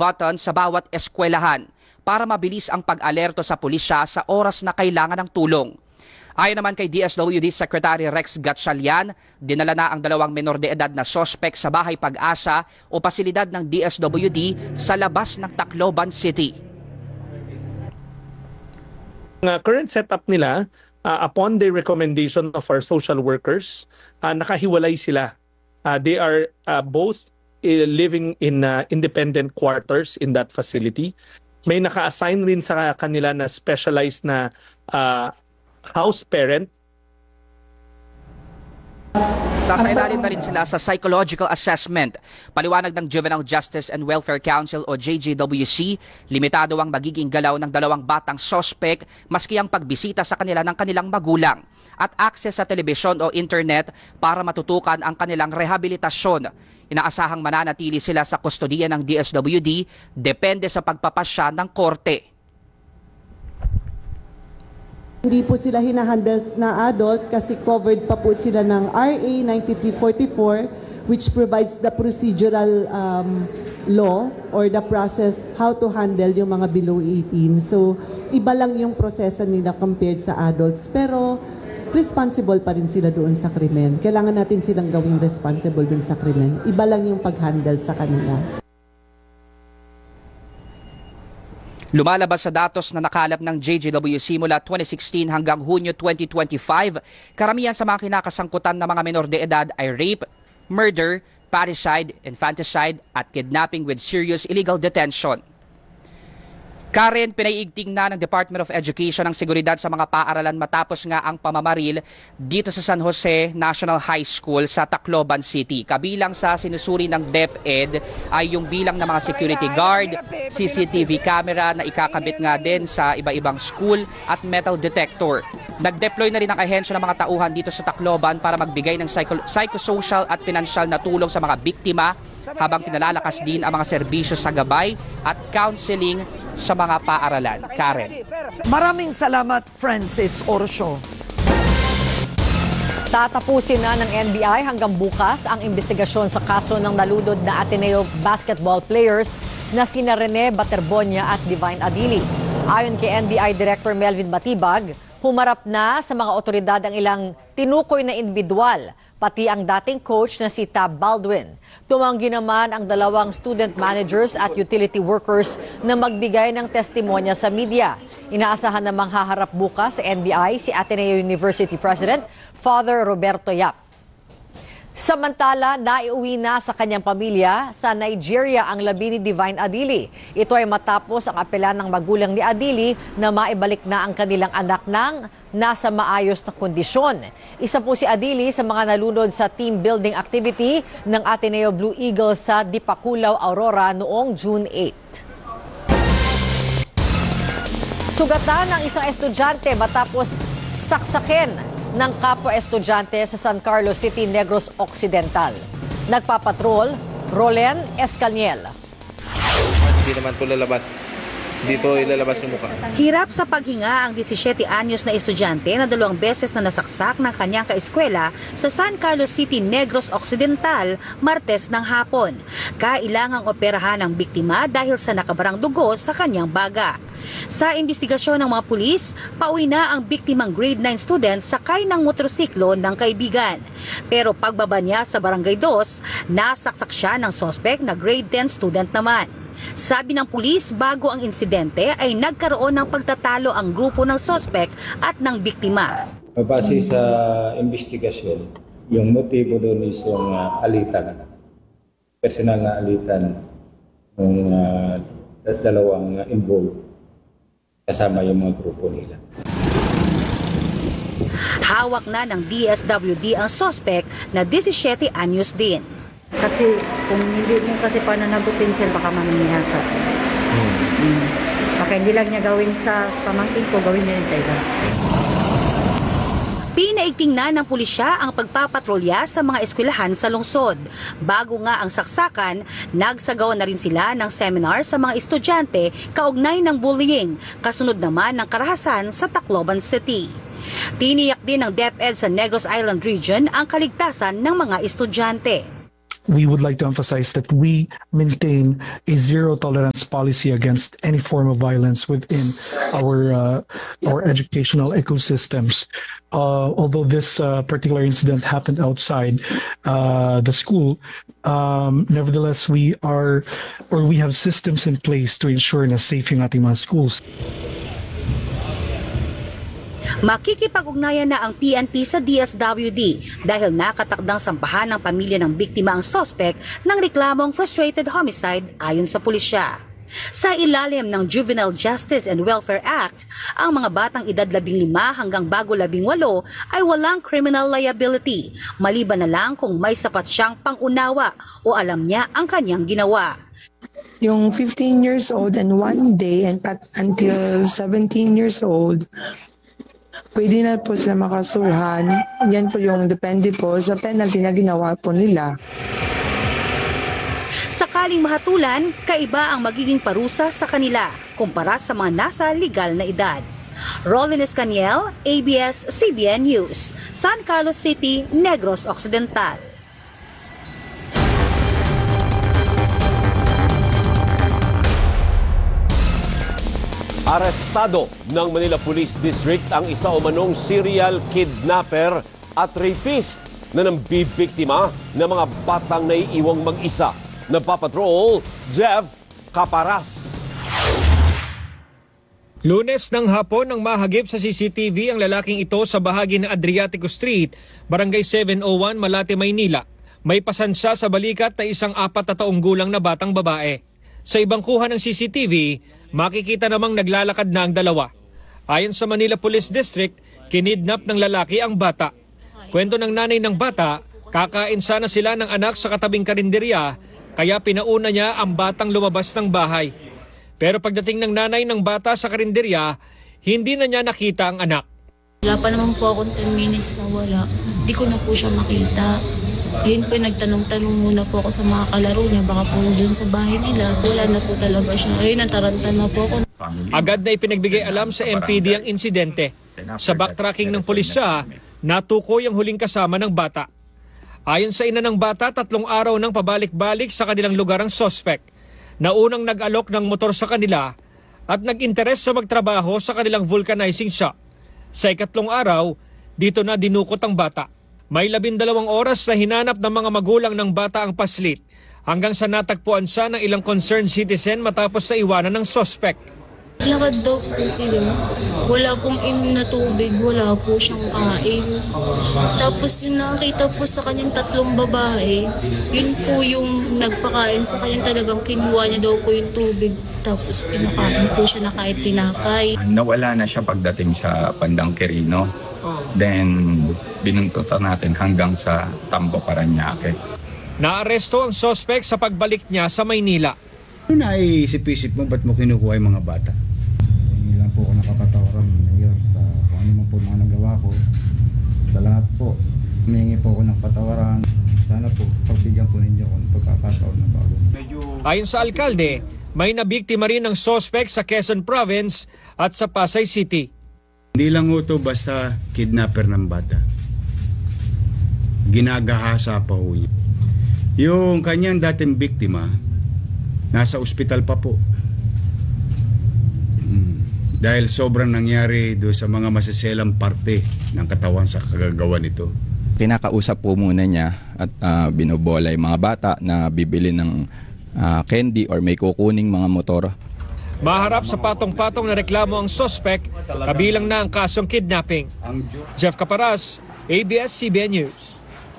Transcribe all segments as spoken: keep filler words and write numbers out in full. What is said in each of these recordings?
button sa bawat eskwelahan para mabilis ang pag-alerto sa pulisya sa oras na kailangan ng tulong. Ayon naman kay D S W D Secretary Rex Gatchalian, dinala na ang dalawang menor de edad na sospek sa Bahay Pag-asa o pasilidad ng D S W D sa labas ng Tacloban City. Ang current setup nila, uh, upon the recommendation of our social workers, uh, nakahiwalay sila. Uh, they are uh, both uh, living in uh, independent quarters in that facility. May naka-assign rin sa kanila na specialized na uh, house parent. Sasailalim na rin sila sa psychological assessment. Paliwanag ng Juvenile Justice and Welfare Council o J J W C, limitado ang magiging galaw ng dalawang batang sospek maski ang pagbisita sa kanila ng kanilang magulang at access sa telebisyon o internet para matutukan ang kanilang rehabilitasyon. Inaasahang mananatili sila sa kustodiya ng D S W D depende sa pagpapasya ng korte. Hindi po sila hinahandle na adult kasi covered pa po sila ng R A ninety-three forty-four which provides the procedural um, law or the process how to handle yung mga below eighteen. So, iba lang yung proseso nila compared sa adults. Pero, responsible pa rin sila doon sa krimen. Kailangan natin silang gawing responsible doon sa krimen. Iba lang yung pag-handle sa kanila. Lumalabas sa datos na nakalap ng J J W C mula twenty sixteen hanggang Hunyo twenty twenty-five, karamihan sa mga kinakasangkutan ng mga menor de edad ay rape, murder, parricide, infanticide at kidnapping with serious illegal detention. Karen, pinaiigting na ng Department of Education ang seguridad sa mga paaralan matapos nga ang pamamaril dito sa San Jose National High School sa Tacloban City. Kabilang sa sinusuri ng DepEd ay yung bilang ng mga security guard, C C T V camera na ikakabit nga din sa iba-ibang school at metal detector. Nag-deploy na rin ang ahensya ng mga tauhan dito sa Tacloban para magbigay ng psycho- psychosocial at pinansyal na tulong sa mga biktima habang pinalalakas din ang mga serbisyo sa gabay at counseling sa mga paaralan. Karen. Maraming salamat, Francis Orcio. Tatapusin na ng N B I hanggang bukas ang investigasyon sa kaso ng naludod na Ateneo basketball players na sina Rene Baterbonia at Divine Adili. Ayon kay N B I Director Melvin Batibag, humarap na sa mga otoridad ang ilang tinukoy na individual, pati ang dating coach na si Tab Baldwin. Tumanggi naman ang dalawang student managers at utility workers na magbigay ng testimonya sa media. Inaasahan namang haharap bukas sa N B I si Ateneo University President Father Roberto Yap. Samantala, naiuwi na sa kanyang pamilya sa Nigeria ang labi ni Divine Adili. Ito ay matapos ang apela ng magulang ni Adili na maibalik na ang kanilang anak ng nasa maayos na kondisyon. Isa po si Adili sa mga nalunod sa team building activity ng Ateneo Blue Eagles sa Dipakulaw, Aurora noong June eighth. Sugatan ng isang estudyante matapos saksakin ng kapwa-estudyante sa San Carlos City, Negros Occidental. Nagpapatrol, Rolen Escaniel. Hindi naman ito lalabas. Dito ilalabas yung mukha. Hirap sa paghinga ang disisyete anyos na estudyante na dalawang beses na nasaksak ng kanyang kaeskwela sa San Carlos City, Negros Occidental, Martes ng hapon. Kailangang operahan ang biktima dahil sa nakabarang dugo sa kanyang baga. Sa investigasyon ng mga pulis, pauwi na ang biktimang grade nine student sakay ng motorsiklo ng kaibigan. Pero pagbaba niya sa Barangay two, nasaksak siya ng suspect na grade ten student naman. Sabi ng pulis, bago ang insidente ay nagkaroon ng pagtatalo ang grupo ng suspect at ng biktima. Base sa investigasyon, yung motibo doon is yung uh, alitan, personal na alitan ng uh, dalawang uh, involved kasama yung mga grupo nila. Hawak na ng D S W D ang suspect na disisyete anyos din. Kasi kung hindi mo kasi pananagutin sir, baka mamimihasa. Hmm. Hmm. Baka hindi lang niya gawin sa pamangkin ko, gawin niya rin sa iba. Pinaigting na ng pulisya ang pagpapatrolya sa mga eskwelahan sa lungsod. Bago nga ang saksakan, nagsagawa na rin sila ng seminar sa mga estudyante kaugnay ng bullying, kasunod naman ng karahasan sa Tacloban City. Tiniyak din ng DepEd sa Negros Island Region ang kaligtasan ng mga estudyante. we would like to emphasize that we maintain a zero tolerance policy against any form of violence within our uh, our educational ecosystems. Uh, although this uh, particular incident happened outside uh, the school, um, nevertheless we are or we have systems in place to ensure na safe yung ating mga schools. Makikipag-ugnayan na ang P N P sa D S W D dahil nakatakdang sampahan ng pamilya ng biktima ang sospek ng reklamong frustrated homicide ayon sa pulisya. Sa ilalim ng Juvenile Justice and Welfare Act, ang mga batang edad labing lima hanggang bago labing walo ay walang criminal liability, maliban na lang kung may sapat siyang pangunawa o alam niya ang kanyang ginawa. Yung fifteen years old and one day and pat until seventeen years old, pwede na po sila makasulhan. Yan po yung depende po sa penalty na ginawa po nila. Sakaling mahatulan, kaiba ang magiging parusa sa kanila kumpara sa mga nasa legal na edad. Rollin Escaniel, A B S C B N News, San Carlos City, Negros Occidental. Arestado ng Manila Police District ang isa umanong serial kidnapper at rapist na nambibiktima ng mga batang naiiwang mag-isa. Nagpapatrol, Jeff Caparas. Lunes ng hapon nang mahagip sa C C T V ang lalaking ito sa bahagi ng Adriatico Street, Barangay seven oh one, Malate, Maynila. May pasansya sa balikat na isang apat na taong gulang na batang babae. Sa ibang kuha ng C C T V, makikita namang naglalakad na ang dalawa. Ayon sa Manila Police District, kinidnap ng lalaki ang bata. Kwento ng nanay ng bata, kakain sana sila ng anak sa katabing karinderya, kaya pinauna niya ang batang lumabas ng bahay. Pero pagdating ng nanay ng bata sa karinderya, hindi na niya nakita ang anak. Wala pa naman po akong ten minutes na wala. Hindi ko na po siya makita. Yun po, nagtanong-tanong muna po ako sa mga kalaro niya. Baka po dun sa bahay nila, wala na po talaga siya. Ayun, nataranta na po ako. Agad na ipinagbigay alam sa M P D ang insidente. Sa backtracking ng pulisya, natukoy ang huling kasama ng bata. Ayon sa ina ng bata, tatlong araw nang pabalik-balik sa kanilang lugar ang suspect. Naunang nag-alok ng motor sa kanila at nag-interes sa magtrabaho sa kanilang vulcanizing shop. Sa ikatlong araw, dito na dinukot ang bata. May labindalawang oras na hinanap ng mga magulang ng bata ang paslit hanggang sa natagpuan siya ng ilang concerned citizen matapos sa iwanan ng suspect. Lakad daw po sila. Wala pong inom na tubig, wala po siyang kain. Tapos yung nakita po sa kanyang tatlong babae, yun po yung nagpakain sa kanyang, talagang kinuha niya daw po yung tubig. Tapos pinakain po siya na kahit tinapay. Nawala na siya pagdating sa bandang Quirino. Then binuntutan natin hanggang sa Tambo, Paranaque. Naaresto ang suspect sa pagbalik niya sa Maynila. Ano naiisip-isip mo, ba't mo kinukuha yung mga bata? Hindi lang po ako nakapatawaran ngayon sa kung ano man po mga nagawa ko. Sa lahat po, humingi po ako ng patawaran. Sana po, pagbigyan po ninyo ako ng pagkakataon na bago. Ayon sa alkalde, may nabiktima rin ng suspect sa Quezon Province at sa Pasay City. Hindi lang ito basta kidnapper ng bata. Ginagahasa pa ho niya. Yung kanyang dating biktima, nasa ospital pa po. Hmm. Dahil sobrang nangyari doon sa mga masiselang parte ng katawan sa kagagawa nito. Kinakausap po muna niya at uh, binobola yung mga bata na bibili ng uh, candy or may kukuning mga motor. Maharap sa patong-patong na reklamo ang suspect, kabilang na ang kasong kidnapping. Jeff Caparas, A B S C B N News.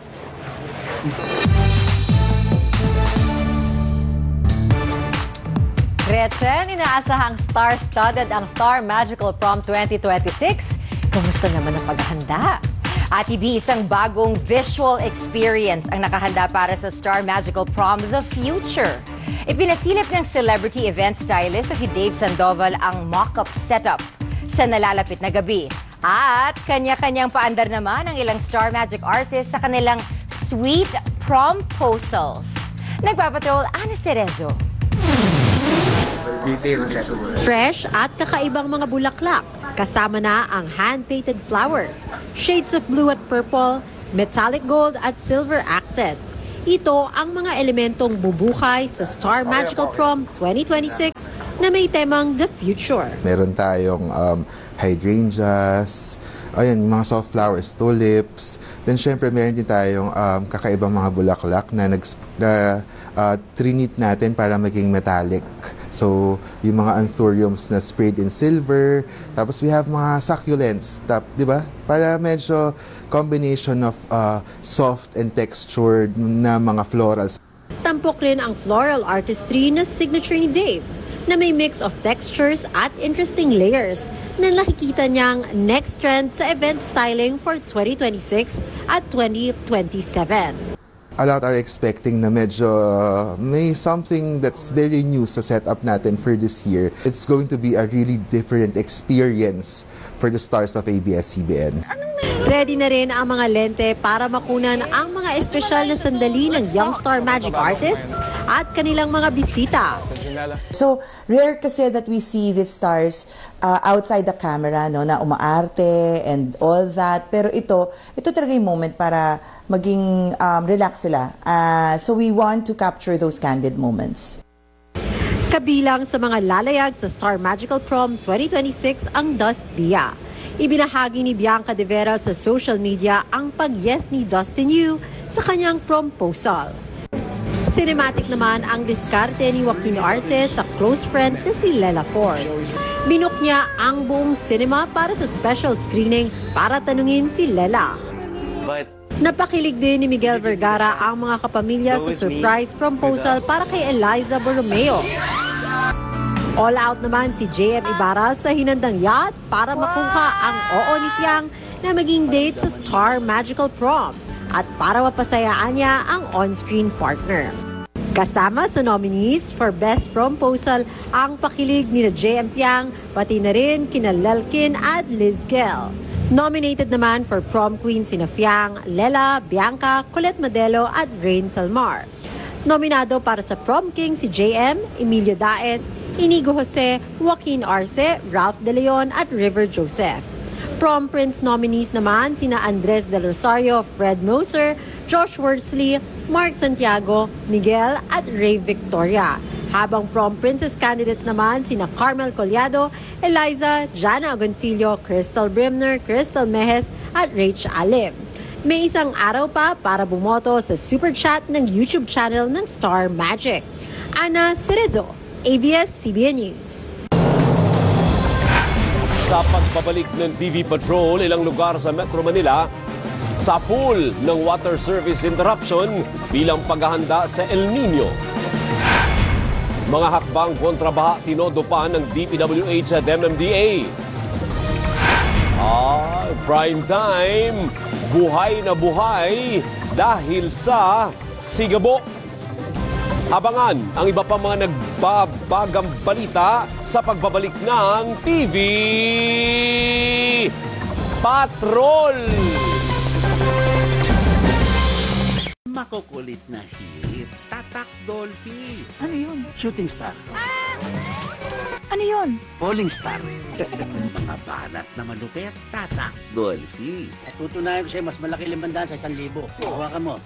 Gretchen, inaasahang star-studded ang Star Magical Prom twenty twenty-six. Kumusta naman ang paghahanda? At isang bagong visual experience ang nakahanda para sa Star Magical Prom The Future. Ipinasilip ng celebrity event stylist na si Dave Sandoval ang mock-up setup sa nalalapit na gabi. At kanya-kanyang paandar naman ang ilang Star Magic artists sa kanilang sweet promposals. Nagpapatrol, Ana Cerezo. Fresh at kakaibang mga bulaklak. Kasama na ang hand-painted flowers, shades of blue at purple, metallic gold at silver accents. Ito ang mga elementong bubuhay sa Star Magical Prom twenty twenty-six na may temang The Future. Meron tayong um, hydrangeas, ayan, yung mga soft flowers, tulips. Then syempre meron din tayong um, kakaibang mga bulaklak na, nags, na uh, trinit natin para maging metallic. So, yung mga anthuriums na sprayed in silver. Tapos we have mga succulents, tap, di ba? Para medyo combination of uh, soft and textured na mga florals. Tampok rin ang floral artistry na signature ni Dave, na may mix of textures at interesting layers na nakikita niyang next trend sa event styling for twenty twenty-six at twenty twenty-seven. A lot are expecting na medyo uh, may something that's very new sa setup natin for this year. It's going to be a really different experience for the stars of A B S C B N. Ready na rin ang mga lente para makunan ang mga espesyal na sandali ng Young Star Magic artists at kanilang mga bisita. So, rare kasi that we see these stars uh, outside the camera, no, na umaarte and all that. Pero ito, ito talaga yung moment para maging um, relax sila. Uh, so, we want to capture those candid moments. Kabilang sa mga lalayag sa Star Magical Prom twenty twenty-six ang Dust Bia. Ibinahagi ni Bianca De Vera sa social media ang pag-yes ni Dustin Yu sa kanyang proposal. Cinematic naman ang diskarte ni Joaquin Arce sa close friend na si Lela Ford. Binook niya ang buong cinema para sa special screening para tanungin si Lela. But napakilig din ni Miguel Vergara ang mga kapamilya sa surprise proposal para kay Eliza Borromeo. All out naman si J M Ibarra sa hinandang yacht para makuha ang oo ni Fiang na maging date sa Star Magical Prom at para mapasayaan niya ang on-screen partner. Kasama sa nominees for Best Proposal ang pakilig ni J M Fiang, pati na rin kina Lelkin at Liz Gel. Nominated naman for Prom Queen sina Fiang, Lela, Bianca, Colette Modelo at Rain Salmar. Nominado para sa Prom King si J M, Emilio Daes, Inigo Jose, Joaquin Arce, Ralph De Leon at River Joseph. Prom Prince nominees naman sina Andres Del Rosario, Fred Moser, Josh Worsley, Mark Santiago, Miguel at Ray Victoria. Habang Prom Princess candidates naman sina Carmel Collado, Eliza, Jana Agoncillo, Crystal Brimner, Crystal Mejes at Rach Alim. May isang araw pa para bumoto sa Super Chat ng YouTube channel ng Star Magic. Ana Cerezo, A B S C B N News. Sa pagbabalik ng T V Patrol, ilang lugar sa Metro Manila, sa pool ng water service interruption bilang paghahanda sa El Nino. Mga hakbang kontrabaha tinodo pa ng D P W H at M M D A. Ah, prime time, buhay na buhay dahil sa Sigabo. Abangan ang iba pa mga nagbabagang balita sa pagbabalik ng T V Patrol. Makukulit na hit, Tatak Dolphy. Ano yun? Shooting star. Ano yun? Falling star. Mga banat na malupit, Tatak Dolphy. At tutunayan ko sa'yo, mas malaki limandaan sa isang libo. Hawakan mo.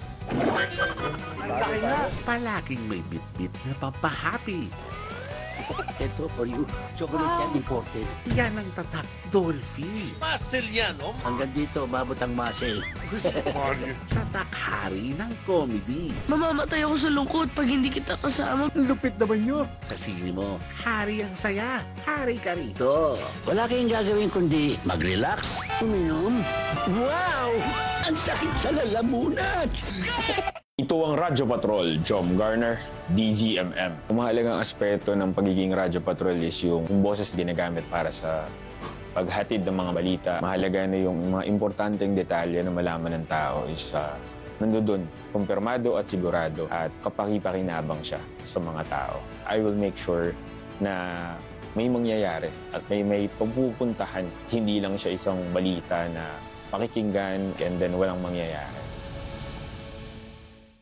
Palaging may bit-bit na pampahappy. Ito for you. Chocolate yan, imported. Yan ang Tatak Dolphy. Muscle yan, oh. Hanggang dito, umabot ang muscle. Tatak hari ng comedy. Mamamatay ako sa lungkot pag hindi kita kasama. Lupit naman nyo. Sa sine mo, hari ang saya. Hari ka rito. Wala kayong gagawin kundi mag-relax, uminom. Wow! Ang sakit sa lalamunan! Ito ang Radyo Patrol, Jom Garner, D Z M M. Ang mahalagang aspeto ng pagiging Radyo Patrol is yung, yung boses ginagamit para sa paghatid ng mga balita. Mahalaga na yung mga importanteng detalye na malaman ng tao is uh, nandoon, kumpirmado at sigurado at kapakipakinabang siya sa mga tao. I will make sure na may mangyayari at may may pagpupuntahan. Hindi lang siya isang balita na pakikinggan and then walang mangyayari.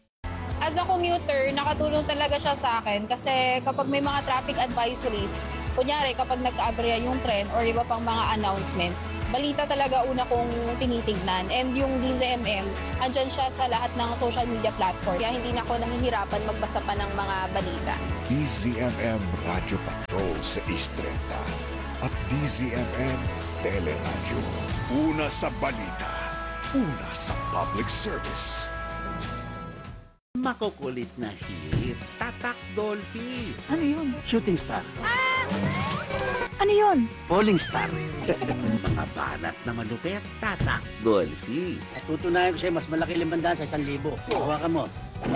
As a commuter, nakatulong talaga siya sa akin kasi kapag may mga traffic advisories, Kunyari, kapag nagka-aberya yung tren or iba pang mga announcements, balita talaga una kong tinitignan. And yung D Z M M, andyan siya sa lahat ng social media platform. Kaya hindi na ako nahihirapan magbasa pa ng mga balita. D Z M M Radio Patrol sa East thirty at D Z M M Teleradyo. Una sa balita, una sa public service. Makukulit na hit, Tatak Dolphy. Ano yun? Shooting star. Ano yun? Falling star. Mga banat na malupit, Tatak Dolphy. At tutunayan ko sa'yo, mas malaki limandaan sa isang libo. Hawakan mo.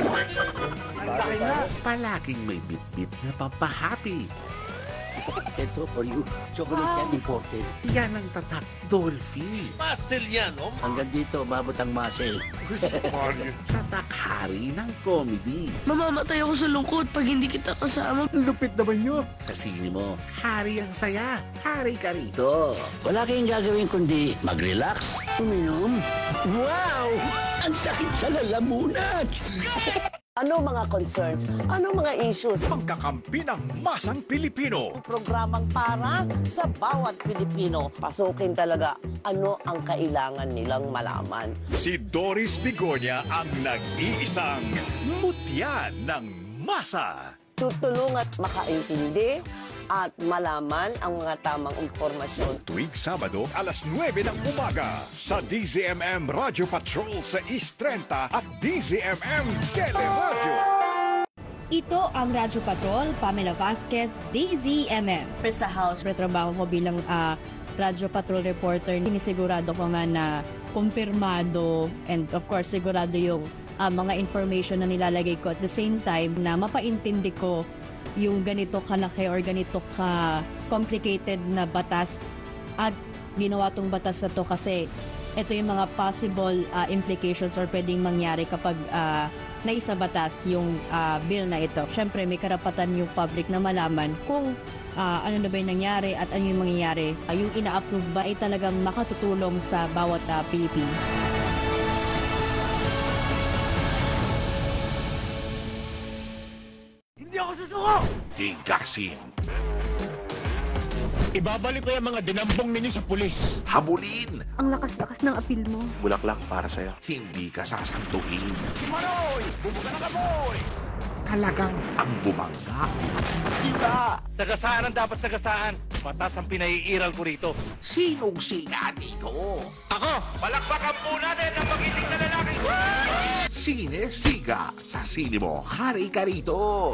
Palaging may bit-bit na pampahappy. Ito for you, chocolate yan imported. Yan ang Tatak Dolphy. Muscle yan, oh. Hanggang dito, mabot ang muscle. Tatak hari ng comedy. Mamamatay ako sa lungkot pag hindi kita kasama. Lupit naman nyo. Sa sine mo, hari ang saya. Hari ka rito. Wala kayong gagawin kundi mag-relax, uminom. Wow! Ang sakit sa lalamunan! Ano mga concerns? Ano mga issues? Pagkakampi ng masang Pilipino. Programang para sa bawat Pilipino. Pasukin talaga ano ang kailangan nilang malaman. Si Doris Bigonya ang nag-iisang mutya ng masa. Tutulungan makaintindi at malaman ang mga tamang impormasyon. Tuwing Sabado, alas nuwebe ng umaga sa D Z M M Radio Patrol sa East thirty at D Z M M Teleradyo. Ito ang Radyo Patrol, Pamela Vasquez, D Z M M. Sa house, retrabaho ko bilang uh, Radyo Patrol reporter. Sinisigurado ko nga na kumpirmado and of course sigurado yung uh, mga information na nilalagay ko. At the same time na mapaintindi ko yung ganito kalaki or ganito ka complicated na batas at ginawa tong batas na to kasi ito yung mga possible uh, implications or pwedeng mangyari kapag uh, naisa batas yung uh, bill na ito. Siyempre may karapatan yung public na malaman kung uh, ano na ba yung nangyari at ano yung mangyayari. Uh, yung ina-approve ba ay talagang makatutulong sa bawat uh, Pilipino. Hindi ako susuko! Tigasin. Ibabalik ko yung mga dinambong ninyo sa pulis. Habulin. Ang lakas-lakas ng apil mo. Bulaklak para sa'yo. Hindi ka sasantuhin. Si Maroy! Bumuka ng kaboy! Talagang ang bumangga. Iba! Sagasaan ang dapat sagasaan. Matas ang pinaiiral ko rito. Sinong singa dito? Ako! Palakpakan po natin ang magiting na lalaki! Sine Siga. Sa sine mo, hari ka rito.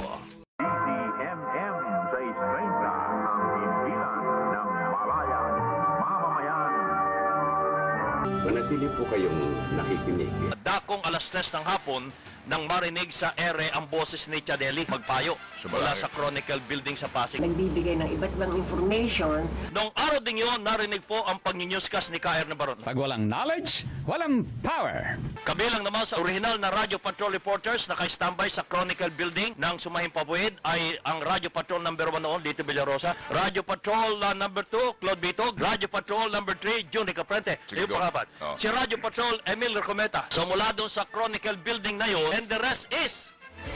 Manatili po kayong nakikinig. Dakong alas tres ng hapon nang marinig sa ere ang boses ni Chadeli magpayo mula sa Chronicle Building sa Pasig. Nagbibigay ng iba't ibang information. Noong araw din yun, narinig po ang pag-newscast ni K R Nabaron. Pag walang knowledge, walang power. Kabilang naman sa original na Radio Patrol reporters na naka-standby sa Chronicle Building ng Sumahing Pabuid ay ang Radio Patrol number one noon, Lito Villarosa. Radio Patrol uh, number two, Claude Bitog. Radio Patrol number three, June Caprente. Yung pangapat. Oh. Si Radio Patrol, Emil Recometa. So mula doon sa Chronicle Building na yun, and the rest is